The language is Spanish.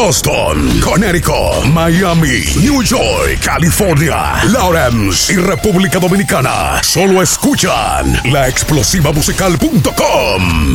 Boston, Connecticut, Miami, New York, California, Lawrence y República Dominicana. Solo escuchan laexplosivamusical.com.